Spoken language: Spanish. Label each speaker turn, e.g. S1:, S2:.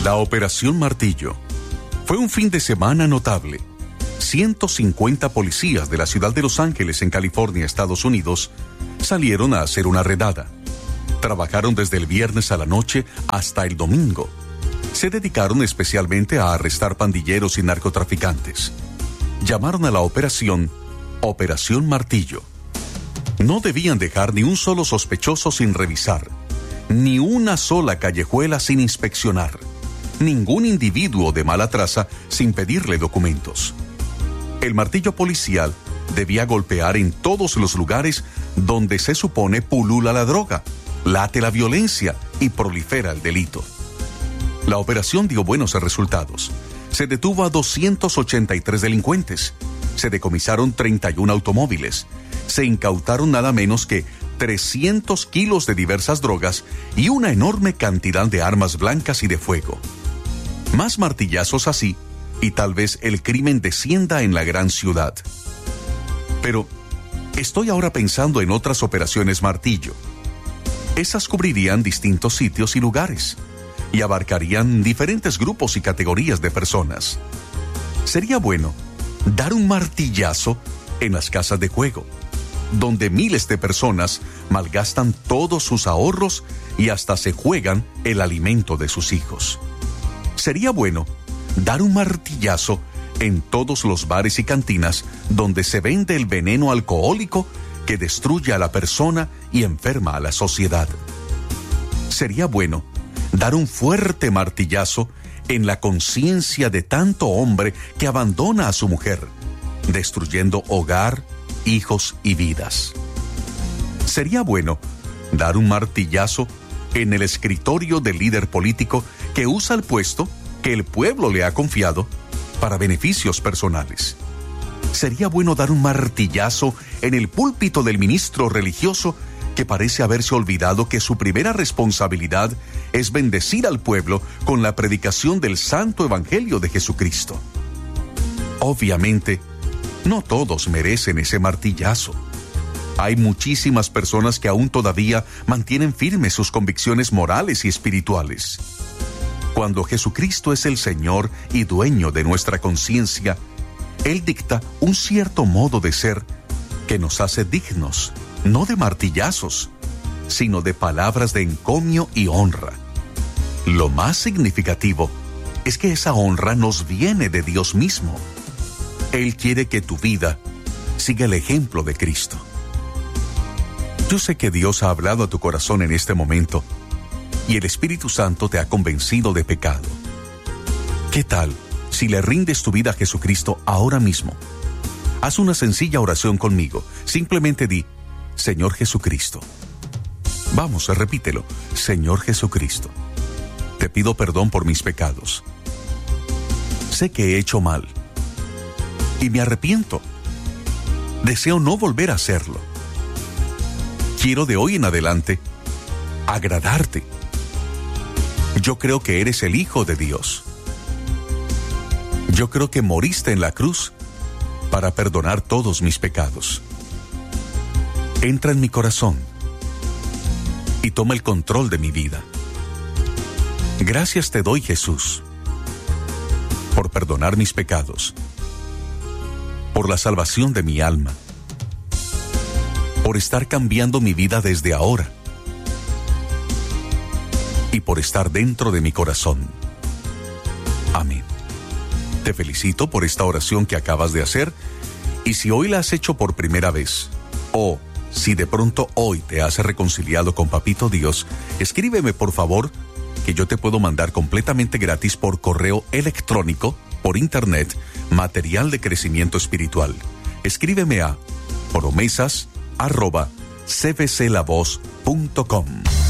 S1: La Operación Martillo fue un fin de semana notable. 150 policías de la ciudad de Los Ángeles, en California, Estados Unidos, salieron a hacer una redada. Trabajaron desde el viernes a la noche hasta el domingo. Se dedicaron especialmente a arrestar pandilleros y narcotraficantes. Llamaron a la operación Operación Martillo. No debían dejar ni un solo sospechoso sin revisar, ni una sola callejuela sin inspeccionar, ningún individuo de mala traza sin pedirle documentos. El martillo policial debía golpear en todos los lugares donde se supone pulula la droga, late la violencia y prolifera el delito. La operación dio buenos resultados. Se detuvo a 283 delincuentes, se decomisaron 31 automóviles, se incautaron nada menos que 300 kilos de diversas drogas y una enorme cantidad de armas blancas y de fuego. Más martillazos así, y tal vez el crimen descienda en la gran ciudad. Pero estoy ahora pensando en otras operaciones martillo. Esas cubrirían distintos sitios y lugares, y abarcarían diferentes grupos y categorías de personas. Sería bueno dar un martillazo en las casas de juego, donde miles de personas malgastan todos sus ahorros y hasta se juegan el alimento de sus hijos. Sería bueno dar un martillazo en todos los bares y cantinas donde se vende el veneno alcohólico que destruye a la persona y enferma a la sociedad. Sería bueno dar un fuerte martillazo en la conciencia de tanto hombre que abandona a su mujer, destruyendo hogar, hijos y vidas. Sería bueno dar un martillazo en el escritorio del líder político que usa el puesto que el pueblo le ha confiado para beneficios personales. Sería bueno dar un martillazo en el púlpito del ministro religioso que parece haberse olvidado que su primera responsabilidad es bendecir al pueblo con la predicación del santo evangelio de Jesucristo. Obviamente, no todos merecen ese martillazo. Hay muchísimas personas que aún todavía mantienen firmes sus convicciones morales y espirituales. Cuando Jesucristo es el Señor y dueño de nuestra conciencia, Él dicta un cierto modo de ser que nos hace dignos, no de martillazos, sino de palabras de encomio y honra. Lo más significativo es que esa honra nos viene de Dios mismo. Él quiere que tu vida siga el ejemplo de Cristo. Yo sé que Dios ha hablado a tu corazón en este momento y el Espíritu Santo te ha convencido de pecado. ¿Qué tal si le rindes tu vida a Jesucristo ahora mismo? Haz una sencilla oración conmigo. Simplemente di: Señor Jesucristo. Vamos, repítelo. Señor Jesucristo, te pido perdón por mis pecados. Sé que he hecho mal y me arrepiento. Deseo no volver a hacerlo. Quiero de hoy en adelante agradarte. Yo creo que eres el Hijo de Dios. Yo creo que moriste en la cruz para perdonar todos mis pecados. Entra en mi corazón y toma el control de mi vida. Gracias te doy, Jesús, por perdonar mis pecados, por la salvación de mi alma, por estar cambiando mi vida desde ahora y por estar dentro de mi corazón. Amén. Te felicito por esta oración que acabas de hacer, y si hoy la has hecho por primera vez, o si de pronto hoy te has reconciliado con Papito Dios, escríbeme por favor, que yo te puedo mandar completamente gratis por correo electrónico, por internet, material de crecimiento espiritual. Escríbeme a promesas@cbclavoz.com.